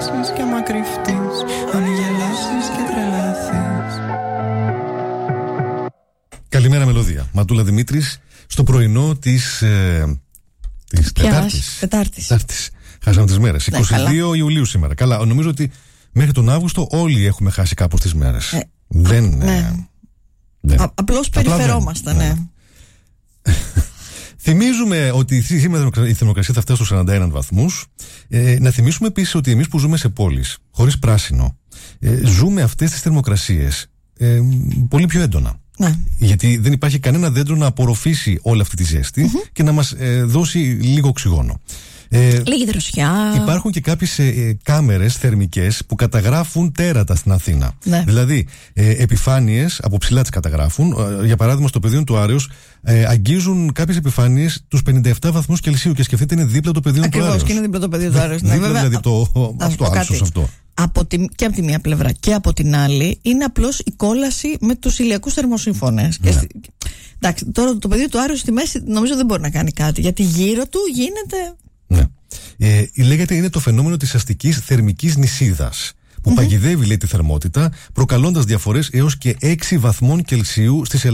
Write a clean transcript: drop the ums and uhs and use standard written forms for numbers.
γελάσεις και άμα κρυφτείς, αν γελάσεις και τρελαθείς. Καλημέρα μελωδία. Ματούλα Δημήτρης, στο πρωινό της Τετάρτης. Χάσαμε τις μέρες. 22 Ιουλίου σήμερα. Καλά, νομίζω ότι μέχρι τον Αύγουστο όλοι έχουμε χάσει κάπως τις μέρες. Δεν. Απλώς περιφερόμαστε, ναι. Θυμίζουμε ότι σήμερα η θερμοκρασία θα φτάσει στους 41 βαθμούς. Να θυμίσουμε επίσης ότι εμείς που ζούμε σε πόλεις, χωρίς πράσινο, ζούμε αυτές τις θερμοκρασίες πολύ πιο έντονα. Ναι. Γιατί δεν υπάρχει κανένα δέντρο να απορροφήσει όλη αυτή τη ζέστη και να μας δώσει λίγο οξυγόνο. Λίγη δροσιά. Υπάρχουν και κάποιες κάμερες θερμικές που καταγράφουν τέρατα στην Αθήνα. Ναι. Δηλαδή, επιφάνειες από ψηλά τις καταγράφουν. Για παράδειγμα, στο πεδίο του Άρεως αγγίζουν κάποιες επιφάνειες τους 57 βαθμούς Κελσίου και σκεφτείτε είναι δίπλα το πεδίο του Άρεως. Ακριβώς, και είναι δίπλα το πεδίο του Άρεως. Δίπλα δηλαδή αυτό άλσος αυτό. Και από τη μία πλευρά και από την άλλη είναι απλώς η κόλαση με τους ηλιακούς θερμοσύμφωνες. Ναι. Εντάξει, τώρα το πεδίο του Άρεως στη μέση νομίζω δεν μπορεί να κάνει κάτι, γιατί γύρω του γίνεται. Ναι. Λέγεται είναι το φαινόμενο της αστικής θερμικής νησίδας που παγιδεύει, λέει, τη θερμότητα, προκαλώντας διαφορές έως και 6 βαθμών Κελσίου στις